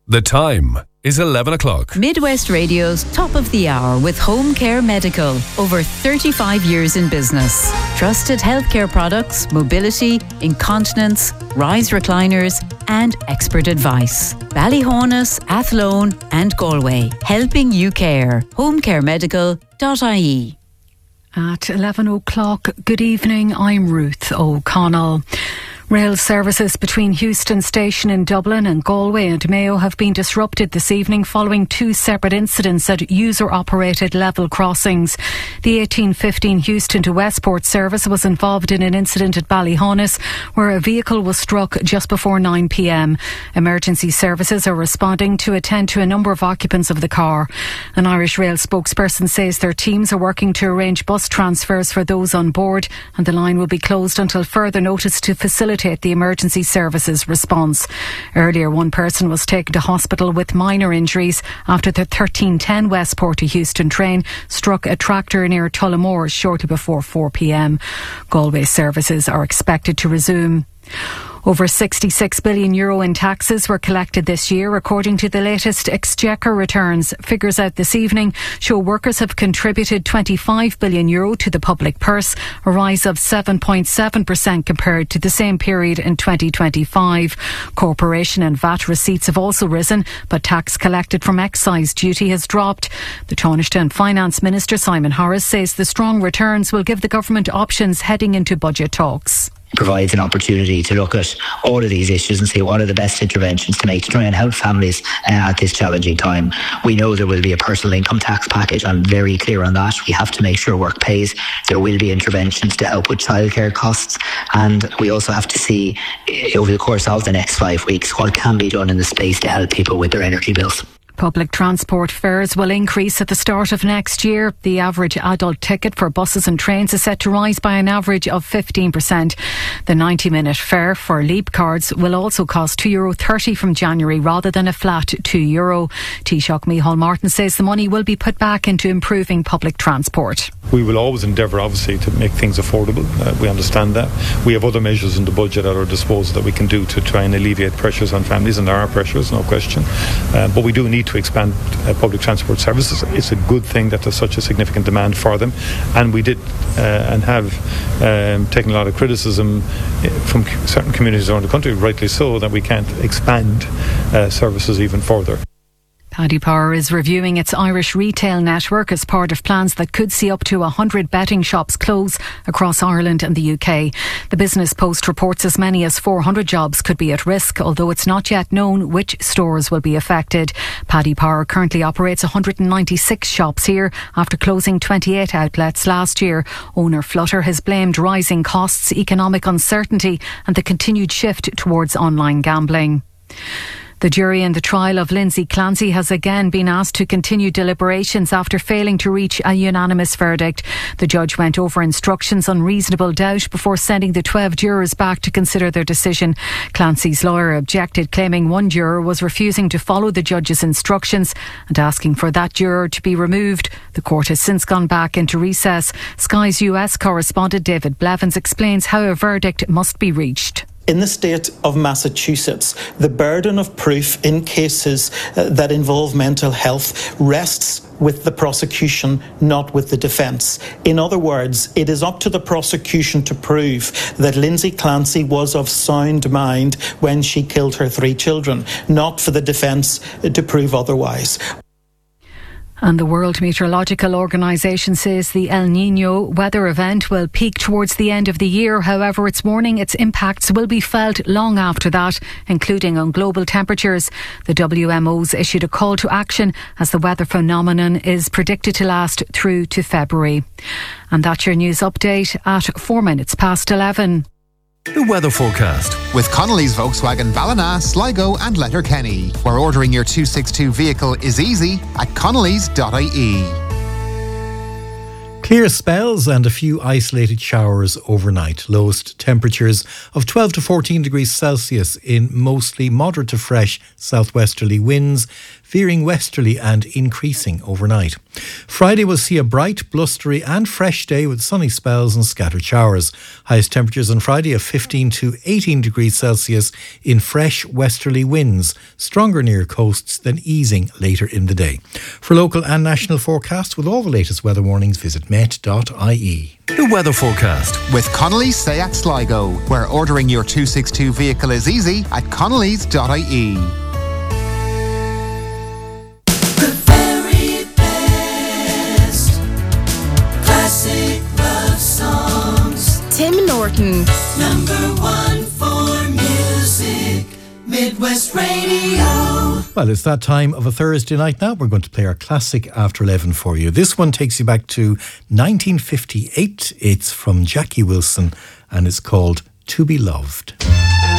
The time is 11 o'clock. Midwest Radio's Top of the Hour with Home Care Medical. Over 35 years in business. Trusted healthcare products, mobility, incontinence, rise recliners and expert advice. Ballyhonus, Athlone and Galway. Helping you care. homecaremedical.ie. At 11 o'clock, good evening, I'm Ruth O'Connell. Rail services between Heuston Station in Dublin and Galway and Mayo have been disrupted this evening following two separate incidents at user-operated level crossings. The 1815 Heuston to Westport service was involved in an incident at Ballyhonus where a vehicle was struck just before 9 p.m. Emergency services are responding to attend to a number of occupants of the car. An Irish Rail spokesperson says their teams are working to arrange bus transfers for those on board and the line will be closed until further notice to facilitate the emergency services response. Earlier, one person was taken to hospital with minor injuries after the 1310 Westport to Heuston train struck a tractor near Tullamore shortly before 4 p.m. Galway services are expected to resume. Over €66 billion in taxes were collected this year, according to the latest Exchequer returns. Figures out this evening show workers have contributed €25 billion to the public purse, a rise of 7.7% compared to the same period in 2025. Corporation and VAT receipts have also risen, but tax collected from excise duty has dropped. The Taoiseach Finance Minister Simon Harris says the strong returns will give the government options heading into budget talks. Provides an opportunity to look at all of these issues and see what are the best interventions to make to try and help families at this challenging time. We know there will be a personal income tax package. I'm very clear on that. We have to make sure work pays. There will be interventions to help with childcare costs, and we also have to see over the course of the next 5 weeks what can be done in the space to help people with their energy bills. Public transport fares will increase at the start of next year. The average adult ticket for buses and trains is set to rise by an average of 15%. The 90-minute fare for Leap cards will also cost €2.30 from January rather than a flat €2. Taoiseach Micheál Martin says the money will be put back into improving public transport. We will always endeavour, obviously, to make things affordable. We understand that. We have other measures in the budget at our disposal that we can do to try and alleviate pressures on families, and there are pressures, no question. But we do need to expand public transport services. It's a good thing that there's such a significant demand for them, and we did and have taken a lot of criticism from certain communities around the country, rightly so, that we can't expand services even further. Paddy Power is reviewing its Irish retail network as part of plans that could see up to 100 betting shops close across Ireland and the UK. The Business Post reports as many as 400 jobs could be at risk, although it's not yet known which stores will be affected. Paddy Power currently operates 196 shops here after closing 28 outlets last year. Owner Flutter has blamed rising costs, economic uncertainty and the continued shift towards online gambling. The jury in the trial of Lindsay Clancy has again been asked to continue deliberations after failing to reach a unanimous verdict. The judge went over instructions on reasonable doubt before sending the 12 jurors back to consider their decision. Clancy's lawyer objected, claiming one juror was refusing to follow the judge's instructions and asking for that juror to be removed. The court has since gone back into recess. Sky's US correspondent David Blevins explains how a verdict must be reached. In the state of Massachusetts, the burden of proof in cases that involve mental health rests with the prosecution, not with the defence. In other words, it is up to the prosecution to prove that Lindsay Clancy was of sound mind when she killed her 3 children, not for the defence to prove otherwise. And the World Meteorological Organization says the El Niño weather event will peak towards the end of the year. However, it's warning its impacts will be felt long after that, including on global temperatures. The WMO's issued a call to action as the weather phenomenon is predicted to last through to February. And that's your news update at 11:04. The weather forecast with Connolly's Volkswagen Ballina, Sligo and Letterkenny, where ordering your 262 vehicle is easy at connolly's.ie. Clear spells and a few isolated showers overnight. Lowest temperatures of 12 to 14 degrees Celsius in mostly moderate to fresh southwesterly winds, veering westerly and increasing overnight. Friday will see a bright, blustery and fresh day with sunny spells and scattered showers. Highest temperatures on Friday of 15 to 18 degrees Celsius in fresh westerly winds, stronger near coasts than easing later in the day. For local and national forecasts with all the latest weather warnings, visit met.ie. The weather forecast with Connolly's Seat Sligo, where ordering your 262 vehicle is easy at connellys.ie. The very best classic love songs. Tim Norton. #1 for music. Midwest Radio. Well, it's that time of a Thursday night now. We're going to play our classic After 11 for you. This one takes you back to 1958. It's from Jackie Wilson and it's called To Be Loved.